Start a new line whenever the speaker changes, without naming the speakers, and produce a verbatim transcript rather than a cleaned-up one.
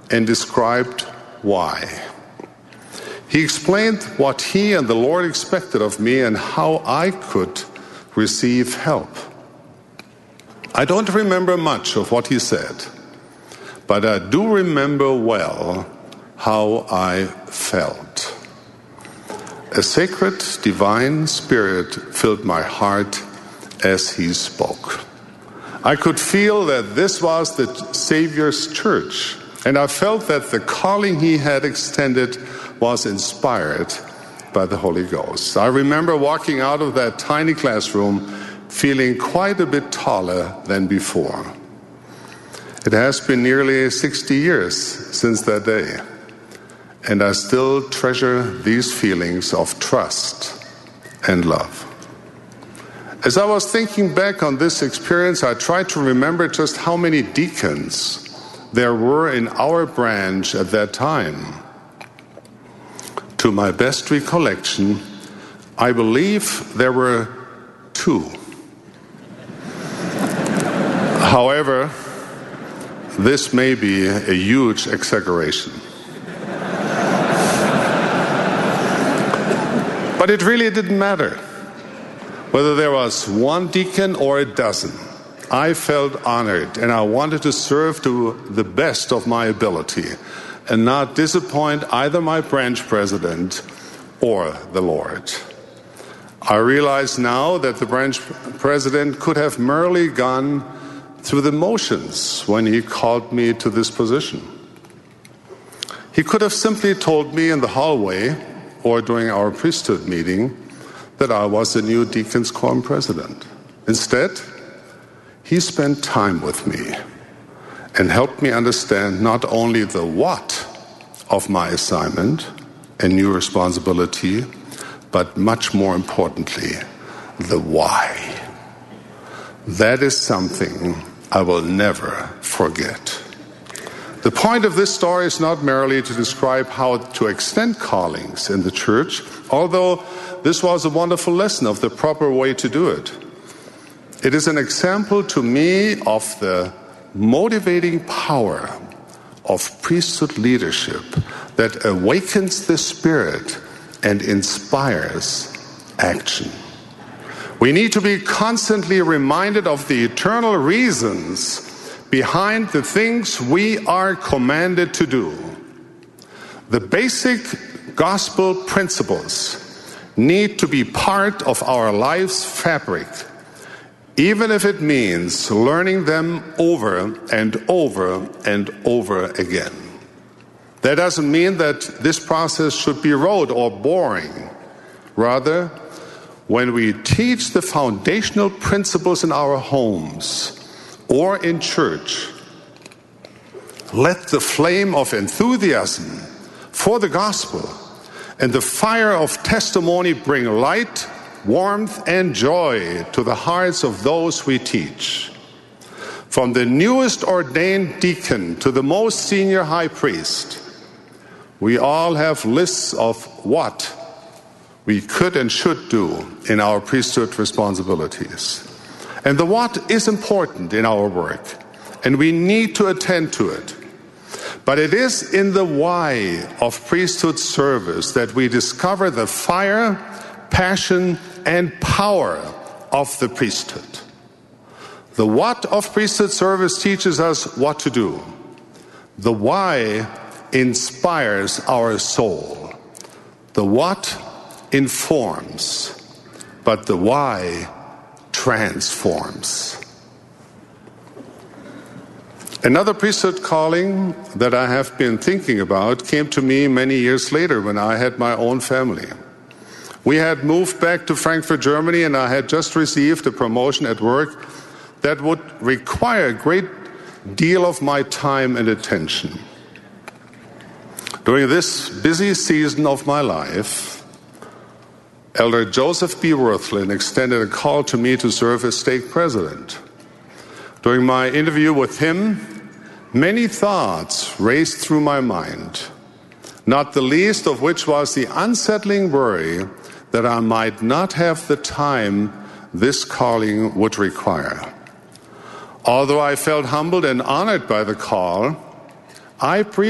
and described why. He explained what he and the Lord expected of me and how I could receive help. I don't remember much of what he said, but I do remember well how I felt. A sacred, divine spirit filled my heart as he spoke. I could feel that this was the Savior's church, and I felt that the calling he had extended was inspired by the Holy Ghost. I remember walking out of that tiny classroom feeling quite a bit taller than before. It has been nearly sixty years since that day, and I still treasure these feelings of trust and love. As I was thinking back on this experience, I tried to remember just how many deacons there were in our branch at that time. To my best recollection, I believe there were two. However, this may be a huge exaggeration. But it really didn't matter whether there was one deacon or a dozen. I felt honored, and I wanted to serve to the best of my ability and not disappoint either my branch president or the Lord. I realize now that the branch president could have merely gone through the motions when he called me to this position. He could have simply told me in the hallway or during our priesthood meeting that I was the new Deacons Quorum president. Instead, he spent time with me and helped me understand not only the what of my assignment and new responsibility, but much more importantly, the why. That is something I will never forget. The point of this story is not merely to describe how to extend callings in the church, although this was a wonderful lesson of the proper way to do it. It is an example to me of the motivating power of priesthood leadership that awakens the spirit and inspires action. We need to be constantly reminded of the eternal reasons behind the things we are commanded to do. The basic gospel principles need to be part of our life's fabric, even if it means learning them over and over and over again. That doesn't mean that this process should be rote or boring. Rather, when we teach the foundational principles in our homes or in church, let the flame of enthusiasm for the gospel and the fire of testimony bring light, warmth, and joy to the hearts of those we teach. From the newest ordained deacon to the most senior high priest, we all have lists of what we could and should do in our priesthood responsibilities. And the what is important in our work, and we need to attend to it. But it is in the why of priesthood service that we discover the fire, passion, and power of the priesthood. The what of priesthood service teaches us what to do. The why inspires our soul. The what informs, but the why transforms. Another priesthood calling that I have been thinking about came to me many years later when I had my own family. We had moved back to Frankfurt, Germany, and I had just received a promotion at work that would require a great deal of my time and attention. During this busy season of my life, Elder Joseph B. Worthlin extended a call to me to serve as stake president. During my interview with him, many thoughts raced through my mind, not the least of which was the unsettling worry that I might not have the time this calling would require. Although I felt humbled and honored by the call, I pre-